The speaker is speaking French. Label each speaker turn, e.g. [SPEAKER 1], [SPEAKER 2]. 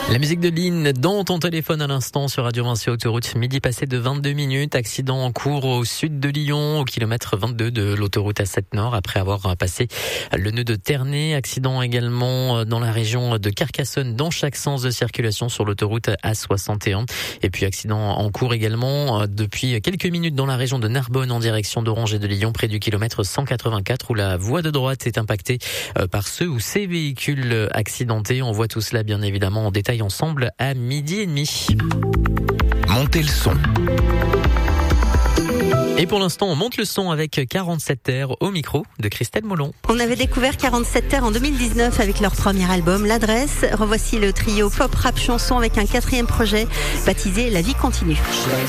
[SPEAKER 1] La musique de Lynn dans ton téléphone à l'instant sur Radio Vinci Autoroute. Midi passé de 22 minutes. Accident en cours au sud de Lyon, au kilomètre 22 de l'autoroute A7 Nord, après avoir passé le nœud de Ternay. Accident également dans la région de Carcassonne, dans chaque sens de circulation sur l'autoroute A61. Et puis accident en cours également depuis quelques minutes dans la région de Narbonne, en direction d'Orange et de Lyon, près du kilomètre 184, où la voie de droite est impactée par ceux ou ces véhicules accidentés. On voit tout cela bien évidemment en détail ensemble à 12h30.
[SPEAKER 2] Montez le son.
[SPEAKER 1] Et pour l'instant, on monte le son avec 47 Terres au micro de Christelle Molon.
[SPEAKER 3] On avait découvert 47 Terres en 2019 avec leur premier album, L'Adresse. Revoici le trio pop rap chanson avec un 4e projet baptisé La Vie Continue.